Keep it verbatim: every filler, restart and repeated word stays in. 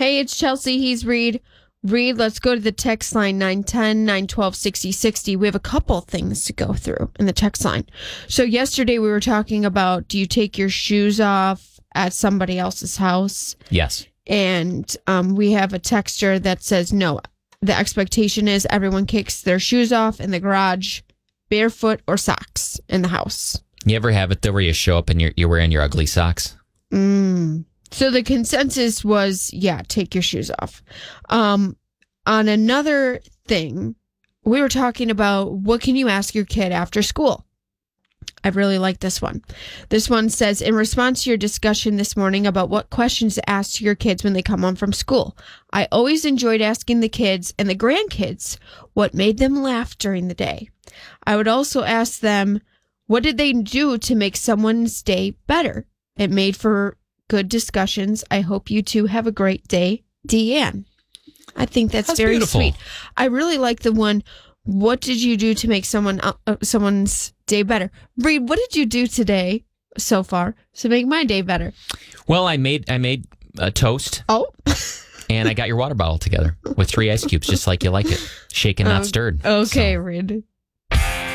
Hey, it's Chelsea. He's Reed. Reed, let's go to the text line nine one zero, nine one two, six zero six zero. We have a couple things to go through in the text line. So yesterday we were talking about, do you take your shoes off at somebody else's house? Yes. And um, we have a texter that says, no, the expectation is everyone kicks their shoes off in the garage, barefoot or socks in the house. You ever have it though where you show up and you're, you're wearing your ugly socks? Mm. So the consensus was, yeah, take your shoes off. Um, on another thing, we were talking about what can you ask your kid after school? I really like this one. This one says, in response to your discussion this morning about what questions to ask to your kids when they come home from school, I always enjoyed asking the kids and the grandkids what made them laugh during the day. I would also ask them, what did they do to make someone's day better? It made for good discussions. I hope you two have a great day. Deanne. I think that's, that's very beautiful. Sweet. I really like the one, what did you do to make someone uh, someone's day better? Reed, what did you do today so far to make my day better? Well, I made I made a toast. Oh. And I got your water bottle together with three ice cubes, just like you like it. Shaken, not um, stirred. Okay, so. Reed.